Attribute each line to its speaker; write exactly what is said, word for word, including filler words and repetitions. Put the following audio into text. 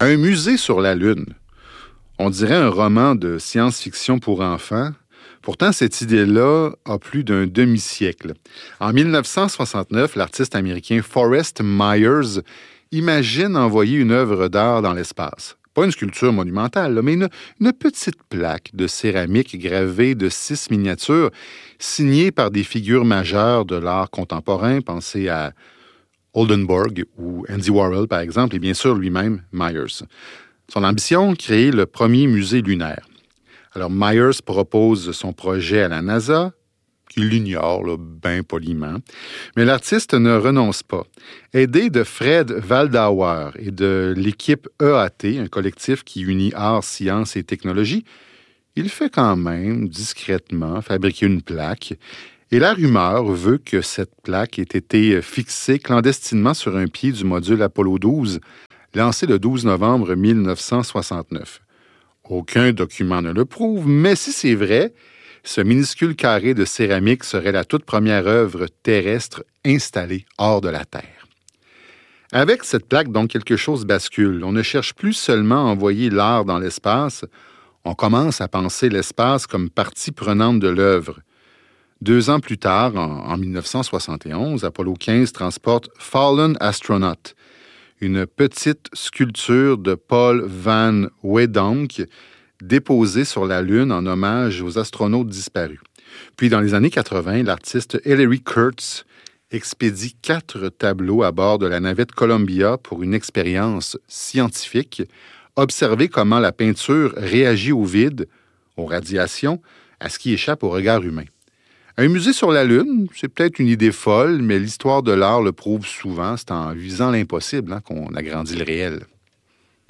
Speaker 1: Un musée sur la Lune. On dirait un roman de science-fiction pour enfants. Pourtant, cette idée-là a plus d'un demi-siècle. En dix-neuf cent soixante-neuf, l'artiste américain Forrest Myers imagine envoyer une œuvre d'art dans l'espace. Pas une sculpture monumentale, mais une, une petite plaque de céramique gravée de six miniatures signées par des figures majeures de l'art contemporain. Pensez à Oldenburg ou Andy Warhol, par exemple, et bien sûr lui-même, Myers. Son ambition, créer le premier musée lunaire. Alors, Myers propose son projet à la NASA, qui l'ignore, là, bien poliment. Mais l'artiste ne renonce pas. Aidé de Fred Waldauer et de l'équipe E A T, un collectif qui unit art, science et technologie, il fait quand même, discrètement, fabriquer une plaque. Et la rumeur veut que cette plaque ait été fixée clandestinement sur un pied du module Apollo douze, lancé le douze novembre dix-neuf cent soixante-neuf. Aucun document ne le prouve, mais si c'est vrai, ce minuscule carré de céramique serait la toute première œuvre terrestre installée hors de la Terre. Avec cette plaque, donc, quelque chose bascule. On ne cherche plus seulement à envoyer l'art dans l'espace, on commence à penser l'espace comme partie prenante de l'œuvre. Deux ans plus tard, en, en dix-neuf cent soixante et onze, Apollo quinze transporte Fallen Astronaut, une petite sculpture de Paul Van Weyonk déposée sur la Lune en hommage aux astronautes disparus. Puis, dans les années quatre-vingt, l'artiste Hilary Kurtz expédie quatre tableaux à bord de la navette Columbia pour une expérience scientifique, observer comment la peinture réagit au vide, aux radiations, à ce qui échappe au regard humain. Un musée sur la Lune, c'est peut-être une idée folle, mais l'histoire de l'art le prouve souvent. C'est en visant l'impossible hein, qu'on agrandit le réel.